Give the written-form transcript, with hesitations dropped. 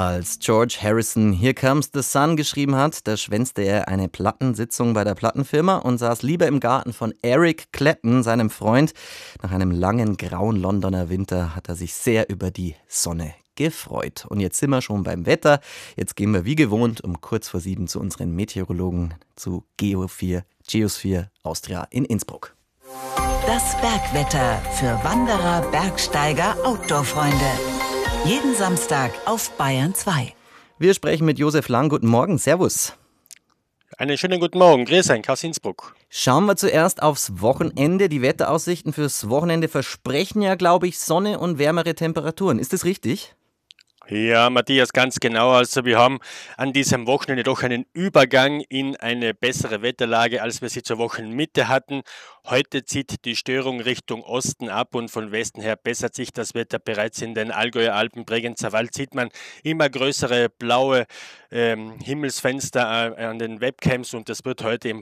Als George Harrison Here Comes the Sun geschrieben hat, da schwänzte er eine Plattensitzung bei der Plattenfirma und saß lieber im Garten von Eric Clapton, seinem Freund. Nach einem langen, grauen Londoner Winter hat er sich sehr über die Sonne gefreut. Und jetzt sind wir schon beim Wetter. Jetzt gehen wir wie gewohnt um kurz vor 7 zu unseren Meteorologen zu Geosphere Austria in Innsbruck. Das Bergwetter für Wanderer, Bergsteiger, Outdoor-Freunde. Jeden Samstag auf Bayern 2. Wir sprechen mit Josef Lang. Guten Morgen. Servus. Einen schönen guten Morgen. Grüß euch aus Innsbruck. Schauen wir zuerst aufs Wochenende. Die Wetteraussichten fürs Wochenende versprechen ja, glaube ich, Sonne und wärmere Temperaturen. Ist das richtig? Ja, Matthias, ganz genau. Also wir haben an diesem Wochenende doch einen Übergang in eine bessere Wetterlage, als wir sie zur Wochenmitte hatten. Heute zieht die Störung Richtung Osten ab und von Westen her bessert sich das Wetter. Bereits in den Allgäuer Alpen, Bregenzer Wald sieht man immer größere blaue Himmelsfenster an den Webcams und das wird heute im